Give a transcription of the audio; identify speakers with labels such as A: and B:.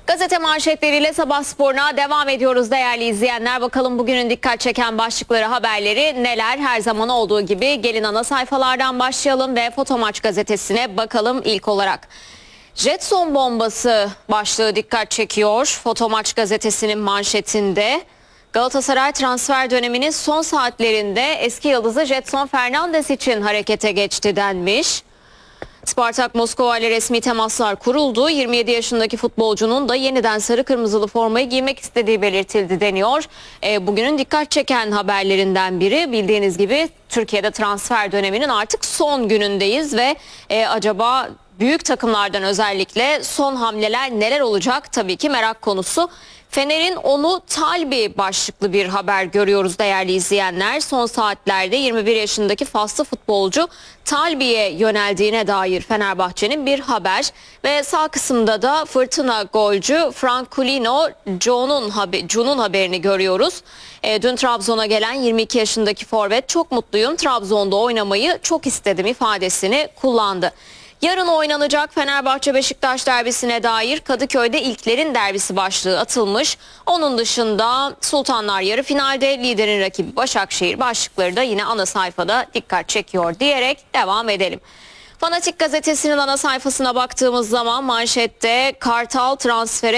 A: Gazete manşetleriyle sabah sporuna devam ediyoruz değerli izleyenler. Bakalım bugünün dikkat çeken başlıkları, haberleri neler? Her zaman olduğu gibi gelin ana sayfalardan başlayalım ve Fotomaç gazetesine bakalım ilk olarak. Jetson bombası başlığı dikkat çekiyor. Fotomaç gazetesinin manşetinde Galatasaray transfer döneminin son saatlerinde eski yıldızı Jetson Fernandes için harekete geçti denmiş. Spartak Moskova ile resmi temaslar kuruldu. 27 yaşındaki futbolcunun da yeniden sarı kırmızılı formayı giymek istediği belirtildi deniyor. Bugünün dikkat çeken haberlerinden biri, bildiğiniz gibi Türkiye'de transfer döneminin artık son günündeyiz ve acaba büyük takımlardan özellikle son hamleler neler olacak, tabii ki merak konusu. Fener'in onu Talbi başlıklı bir haber görüyoruz değerli izleyenler. Son saatlerde 21 yaşındaki Faslı futbolcu Talbi'ye yöneldiğine dair Fenerbahçe'nin bir haber. Ve sağ kısımda da fırtına golcü Franculino Jun'un haberini görüyoruz. Dün Trabzon'a gelen 22 yaşındaki forvet "çok mutluyum, Trabzon'da oynamayı çok istedim" ifadesini kullandı. Yarın oynanacak Fenerbahçe-Beşiktaş derbisine dair Kadıköy'de ilklerin derbisi başlığı atılmış. Onun dışında Sultanlar yarı finalde, liderin rakibi Başakşehir başlıkları da yine ana sayfada dikkat çekiyor diyerek devam edelim. Fanatik gazetesinin ana sayfasına baktığımız zaman manşette Kartal transfere